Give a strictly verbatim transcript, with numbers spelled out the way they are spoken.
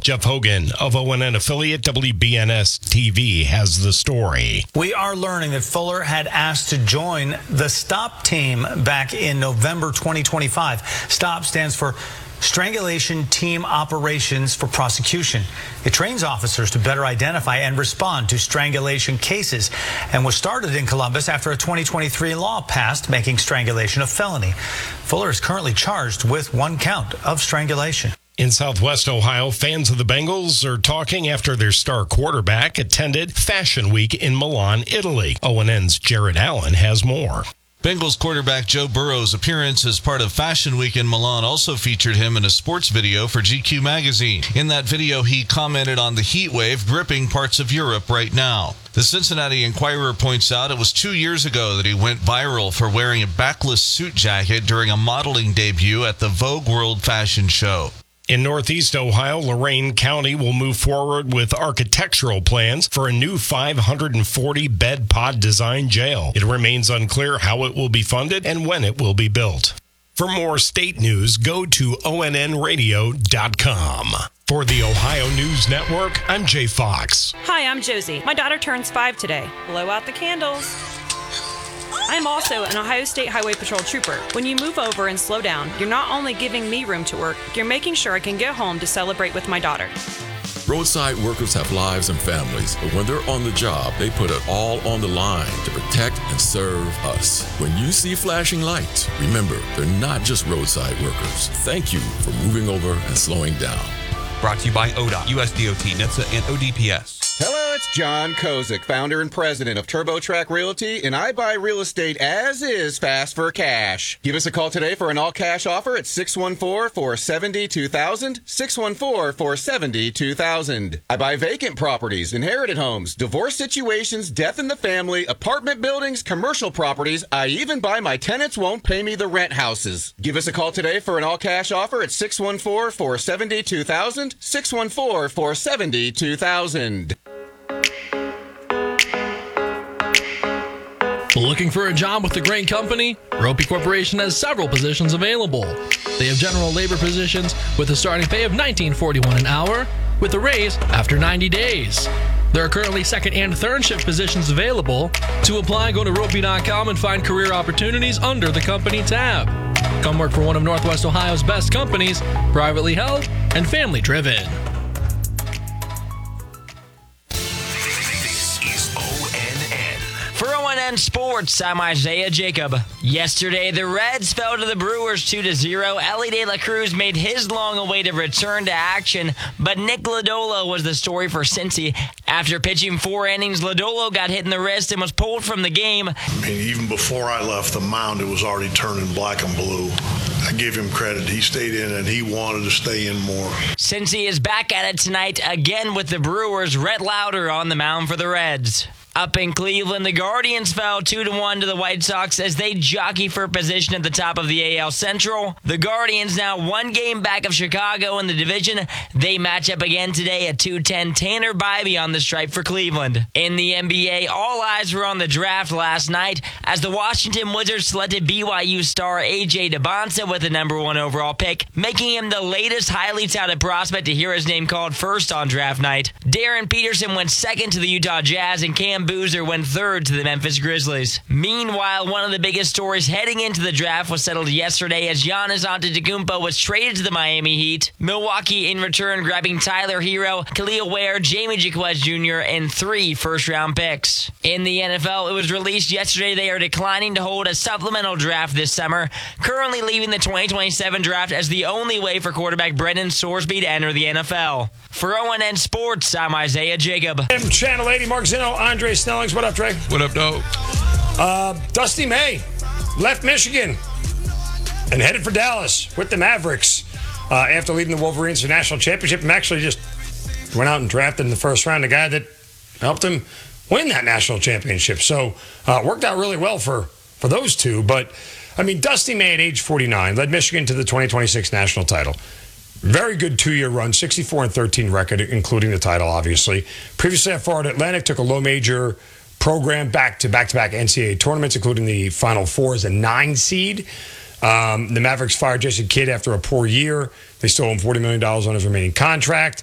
Jeff Hogan of O N N affiliate W B N S T V has the story. We are learning that Fuller had asked to join the STOP team back in November twenty twenty-five. STOP stands for Strangulation Team Operations for Prosecution. It trains officers to better identify and respond to strangulation cases and was started in Columbus after a twenty twenty-three law passed making strangulation a felony. Fuller is currently charged with one count of strangulation. In Southwest Ohio, fans of the Bengals are talking after their star quarterback attended Fashion Week in Milan, Italy. O N N's Jared Allen has more. Bengals quarterback Joe Burrow's appearance as part of Fashion Week in Milan also featured him in a sports video for G Q magazine. In that video, he commented on the heat wave gripping parts of Europe right now. The Cincinnati Enquirer points out it was two years ago that he went viral for wearing a backless suit jacket during a modeling debut at the Vogue World Fashion Show. In Northeast Ohio, Lorain County will move forward with architectural plans for a new five hundred forty bed pod design jail. It remains unclear how it will be funded and when it will be built. For more state news, go to O N N radio dot com. For the Ohio News Network, I'm Jay Fox. Hi, I'm Josie. My daughter turns five today. Blow out the candles. I'm also an Ohio State Highway Patrol trooper. When you move over and slow down, you're not only giving me room to work, you're making sure I can get home to celebrate with my daughter. Roadside workers have lives and families, but when they're on the job, they put it all on the line to protect and serve us. When you see flashing lights, remember, they're not just roadside workers. Thank you for moving over and slowing down. Brought to you by O D O T, U S D O T, N H T S A, and O D P S. Hello, it's John Kozik, founder and president of TurboTrack Realty, and I buy real estate as is fast for cash. Give us a call today for an all-cash offer at six one four, four seven zero, two thousand, six one four, four seven zero, two thousand. I buy vacant properties, inherited homes, divorce situations, death in the family, apartment buildings, commercial properties. I even buy my tenants won't pay me the rent houses. Give us a call today for an all-cash offer at six one four, four seven zero, two thousand, six one four, four seven zero, two thousand. Looking for a job with a great company? Ropey Corporation has several positions available. They have general labor positions with a starting pay of nineteen forty-one an hour with a raise after ninety days. There are currently second and third shift positions available. To apply, go to ropey dot com and find career opportunities under the company tab. Come work for one of Northwest Ohio's best companies, privately held and family driven. For O N N Sports, I'm Isaiah Jacob. Yesterday, the Reds fell to the Brewers two to zero. Elly De La Cruz made his long-awaited return to action, but Nick Lodolo was the story for Cincy. After pitching four innings, Lodolo got hit in the wrist and was pulled from the game. I mean, even before I left the mound, it was already turning black and blue. I give him credit. He stayed in and he wanted to stay in more. Cincy is back at it tonight again with the Brewers. Rhett Lauder on the mound for the Reds. Up in Cleveland, the Guardians fell two to one to the White Sox as they jockey for position at the top of the A L Central. The Guardians now one game back of Chicago in the division. They match up again today at two ten. Tanner Bybee on the stripe for Cleveland. In the N B A, all eyes were on the draft last night as the Washington Wizards selected B Y U star A J Debonsa with the number one overall pick, making him the latest highly touted prospect to hear his name called first on draft night. Darren Peterson went second to the Utah Jazz and Cam Boozer went third to the Memphis Grizzlies. Meanwhile, one of the biggest stories heading into the draft was settled yesterday as Giannis Antetokounmpo was traded to the Miami Heat. Milwaukee, in return, grabbing Tyler Hero, Khalil Ware, Jamie Jaquez Junior, and three first-round picks. In the N F L, it was released yesterday they are declining to hold a supplemental draft this summer, currently leaving the twenty twenty-seven draft as the only way for quarterback Brendan Sorsby to enter the N F L. For O N N Sports, I'm Isaiah Jacob. I'm Channel eighty, Mark Zinno, Andre Snellings. What up, Trey? What up, dog? Uh, Dusty May left Michigan and headed for Dallas with the Mavericks uh, after leading the Wolverines to the national championship, and actually just went out and drafted in the first round the guy that helped him win that national championship. So uh, worked out really well for, for those two. But, I mean, Dusty May at age forty-nine led Michigan to the twenty twenty-six national title. Very good two-year run, sixty-four and thirteen record, including the title, obviously. Previously at Florida Atlantic, took a low-major program back to back-to-back N C double A tournaments, including the Final Four as a nine seed. Um, the Mavericks fired Jason Kidd after a poor year. They still owe him forty million dollars on his remaining contract.